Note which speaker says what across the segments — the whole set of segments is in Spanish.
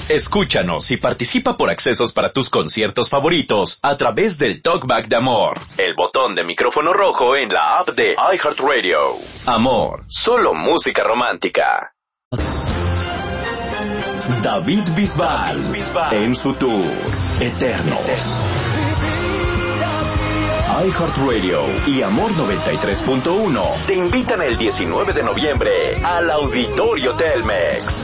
Speaker 1: Escúchanos y participa por accesos para tus conciertos favoritos a través del Talkback de Amor, el botón de micrófono rojo en la app de iHeartRadio. Amor, solo música romántica. David Bisbal en su tour Eternos. iHeartRadio y Amor 93.1 te invitan el 19 de noviembre al Auditorio Telmex.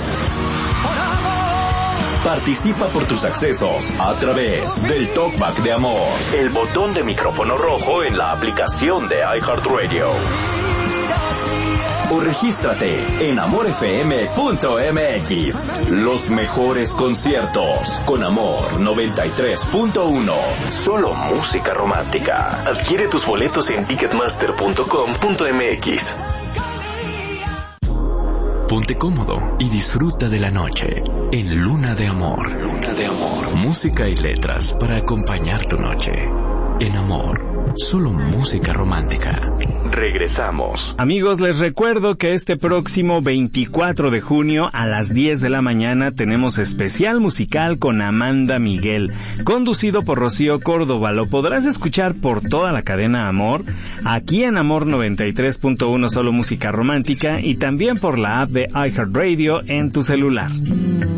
Speaker 1: Participa por tus accesos a través del Talkback de Amor, el botón de micrófono rojo en la aplicación de iHeartRadio. O regístrate en amorfm.mx. Los mejores conciertos con Amor 93.1. Solo música romántica. Adquiere tus boletos en ticketmaster.com.mx. Ponte cómodo y disfruta de la noche en Luna de Amor. Luna de Amor. Música y letras para acompañar tu noche. En Amor, solo música romántica. Regresamos.
Speaker 2: Amigos, les recuerdo que este próximo 24 de junio a las 10 de la mañana tenemos especial musical con Amanda Miguel, conducido por Rocío Córdoba. Lo podrás escuchar por toda la cadena Amor, aquí en Amor 93.1 solo música romántica y también por la app de iHeartRadio en tu celular.